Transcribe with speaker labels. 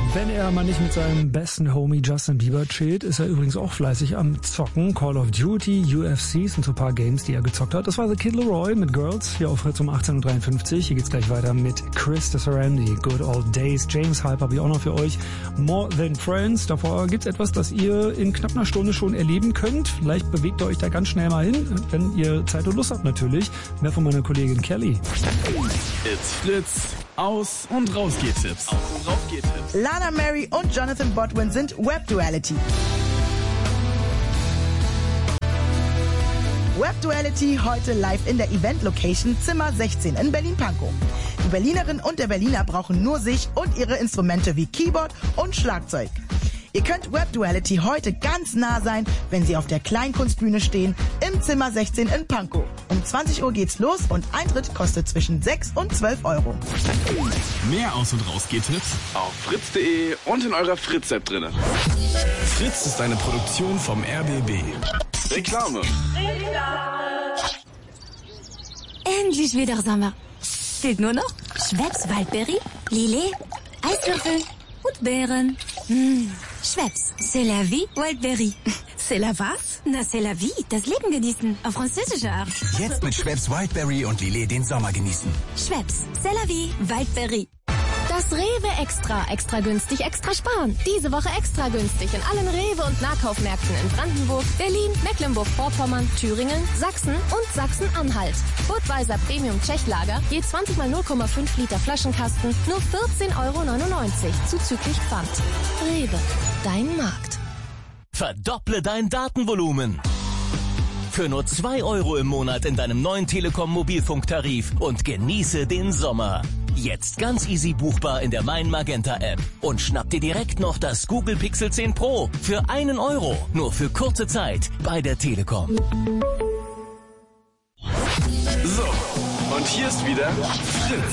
Speaker 1: Wenn er mal nicht mit seinem besten Homie Justin Bieber chillt, ist er übrigens auch fleißig am Zocken. Call of Duty, UFC sind so ein paar Games, die er gezockt hat. Das war The Kid Laroi mit Girls, hier auf Fritz um 18.53 Uhr. Hier geht's gleich weiter mit Chris Sarandon, Good Old Days. James Hype habe ich auch noch für euch. More Than Friends. Davor gibt's etwas, das ihr in knapp einer Stunde schon erleben könnt. Vielleicht bewegt ihr euch da ganz schnell mal hin, wenn ihr Zeit und Lust habt natürlich. Mehr von meiner Kollegin Kelly.
Speaker 2: It's Fritz. Aus- und Rausgeht-Tipps.
Speaker 3: Lana Mary und Jonathan Botwin sind Web-Duality. Web-Duality heute live in der Event-Location Zimmer 16 in Berlin-Pankow. Die Berlinerin und der Berliner brauchen nur sich und ihre Instrumente wie Keyboard und Schlagzeug. Ihr könnt Web-Duality heute ganz nah sein, wenn sie auf der Kleinkunstbühne stehen, im Zimmer 16 in Pankow. Um 20 Uhr geht's los und Eintritt kostet zwischen 6 und 12 Euro.
Speaker 2: Mehr Aus- und Rausgeht-Tipps auf fritz.de und in eurer Fritz-App drinnen. Fritz ist eine Produktion vom RBB. Reklame.
Speaker 4: Endlich wieder Sommer. Fehlt nur noch Schweppes Waldbeere, Lillet, Eiswürfel und Beeren. Schweppes, c'est la vie, Wildberry. C'est la was? Na, c'est la vie, das Leben genießen, auf französische Art.
Speaker 5: Jetzt mit Schweppes Wildberry und Lillet den Sommer genießen.
Speaker 4: Schweppes, c'est la vie, Wildberry. Das Rewe Extra günstig, extra sparen. Diese Woche extra günstig in allen Rewe- und Nahkaufmärkten in Brandenburg, Berlin, Mecklenburg-Vorpommern, Thüringen, Sachsen und Sachsen-Anhalt. Budweiser Premium Tschechlager, je 20 mal 0,5 Liter Flaschenkasten, nur 14,99 € zuzüglich Pfand. Rewe, dein Markt.
Speaker 6: Verdopple dein Datenvolumen. Für nur 2 € im Monat in deinem neuen Telekom-Mobilfunktarif und genieße den Sommer. Jetzt ganz easy buchbar in der Mein Magenta App. Und schnapp dir direkt noch das Google Pixel 10 Pro für 1 €. Nur für kurze Zeit bei der Telekom.
Speaker 2: So, und hier ist wieder Fritz.